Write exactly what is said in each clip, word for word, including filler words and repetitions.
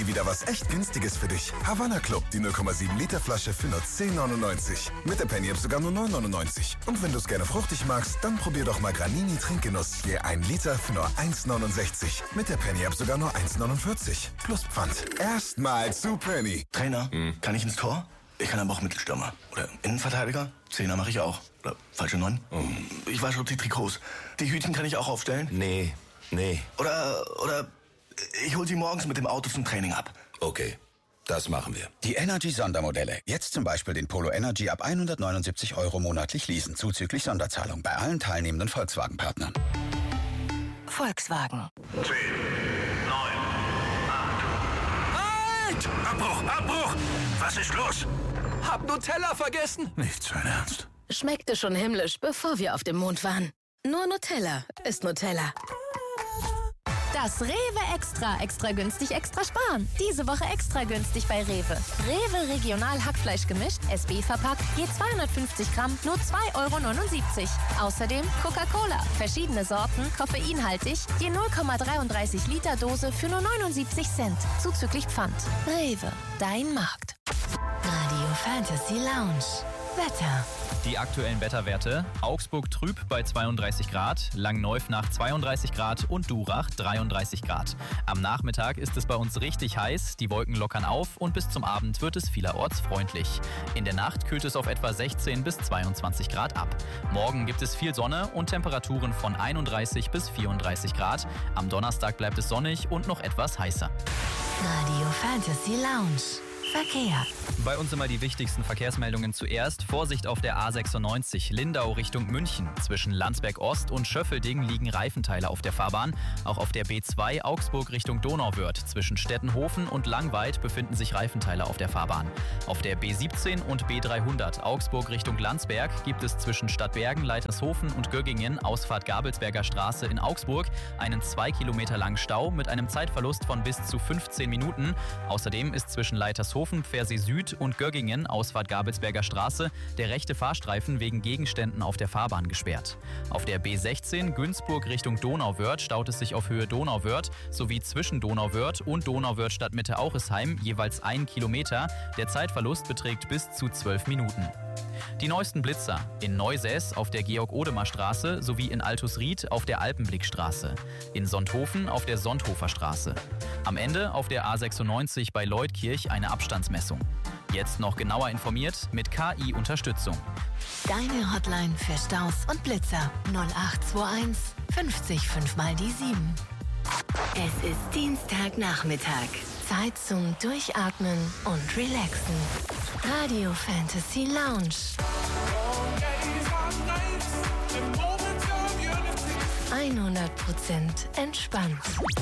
wir wieder was echt Günstiges für dich. Havanna Club, die null Komma sieben Liter Flasche für nur zehn neunundneunzig. Mit der Penny App sogar nur neun neunundneunzig. Und wenn du es gerne fruchtig magst, dann probier doch mal Granini Trinkgenuss. Je ein Liter für nur eins neunundsechzig. Mit der Penny App sogar nur eins neunundvierzig. Plus Pfand. Erstmal zu Penny. Trainer, hm. kann ich ins Tor? Ich kann aber auch Mittelstürmer. Oder Innenverteidiger. Zehner mache ich auch. Oder falsche Neun. Oh. Ich wasche auch die Trikots. Die Hütchen kann ich auch aufstellen. Nee, nee. Oder, oder ich hol sie morgens mit dem Auto zum Training ab. Okay, das machen wir. Die Energy-Sondermodelle. Jetzt zum Beispiel den Polo Energy ab hundertneunundsiebzig Euro monatlich leasen. Zuzüglich Sonderzahlung bei allen teilnehmenden Volkswagen-Partnern. Volkswagen. zehn, neun, acht. Halt! Abbruch, Abbruch! Was ist los? Hab Nutella vergessen. Nicht sein Ernst. Schmeckte schon himmlisch, bevor wir auf dem Mond waren. Nur Nutella ist Nutella. Das Rewe Extra. Extra günstig, extra sparen. Diese Woche extra günstig bei Rewe. Rewe Regional Hackfleisch gemischt, S B verpackt, je zweihundertfünfzig Gramm, nur zwei Euro neunundsiebzig. Außerdem Coca-Cola. Verschiedene Sorten, koffeinhaltig, je null Komma dreiunddreißig Liter Dose für nur neunundsiebzig Cent. Zuzüglich Pfand. Rewe, dein Markt. Radio Fantasy Lounge. Wetter. Die aktuellen Wetterwerte: Augsburg trüb bei zweiunddreißig Grad, Langneufnach zweiunddreißig Grad und Durach dreiunddreißig Grad. Am Nachmittag ist es bei uns richtig heiß, die Wolken lockern auf und bis zum Abend wird es vielerorts freundlich. In der Nacht kühlt es auf etwa sechzehn bis zweiundzwanzig Grad ab. Morgen gibt es viel Sonne und Temperaturen von einunddreißig bis vierunddreißig Grad. Am Donnerstag bleibt es sonnig und noch etwas heißer. Radio Fantasy Lounge. Verkehr. Bei uns immer die wichtigsten Verkehrsmeldungen zuerst. Vorsicht auf der A sechsundneunzig Lindau Richtung München. Zwischen Landsberg Ost und Schöffelding liegen Reifenteile auf der Fahrbahn. Auch auf der B zwei Augsburg Richtung Donauwörth. Zwischen Stettenhofen und Langweid befinden sich Reifenteile auf der Fahrbahn. Auf der B siebzehn und B dreihundert Augsburg Richtung Landsberg gibt es zwischen Stadtbergen, Leitershofen und Göggingen Ausfahrt Gabelsberger Straße in Augsburg einen zwei Kilometer langen Stau mit einem Zeitverlust von bis zu fünfzehn Minuten. Außerdem ist zwischen Leitershofen, Pfersee Süd und Göggingen, Ausfahrt Gabelsberger Straße, der rechte Fahrstreifen wegen Gegenständen auf der Fahrbahn gesperrt. Auf der B sechzehn Günzburg Richtung Donauwörth staut es sich auf Höhe Donauwörth sowie zwischen Donauwörth und Donauwörth Stadtmitte Auchesheim jeweils ein Kilometer. Der Zeitverlust beträgt bis zu zwölf Minuten. Die neuesten Blitzer: in Neusäß auf der Georg-Odemer-Straße sowie in Altusried auf der Alpenblickstraße, in Sonthofen auf der Sonthofer Straße. Am Ende auf der A sechsundneunzig bei Leutkirch eine Abstandsmessung. Jetzt noch genauer informiert mit K I-Unterstützung. Deine Hotline für Staus und Blitzer null acht zwei eins fünfzig fünf mal die sieben. Es ist Dienstagnachmittag. Zeit zum Durchatmen und Relaxen. Radio Fantasy Lounge. hundert Prozent entspannt.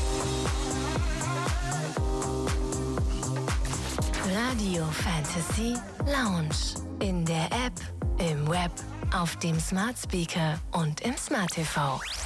Radio Fantasy Lounge. In der App, im Web, auf dem Smart Speaker und im Smart T V.